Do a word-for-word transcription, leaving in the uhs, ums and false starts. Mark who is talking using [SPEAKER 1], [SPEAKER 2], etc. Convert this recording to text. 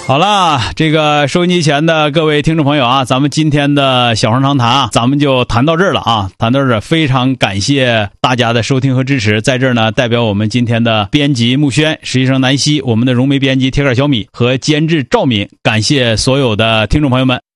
[SPEAKER 1] 好了，这个收音机前的各位听众朋友啊，咱们今天的小黄长谈啊，咱们就谈到这儿了啊，谈到这儿，非常感谢大家的收听和支持。在这儿呢，代表我们今天的编辑木轩、实习生南希、我们的融媒编辑铁杆小米和监制赵敏，感谢所有的听众朋友们。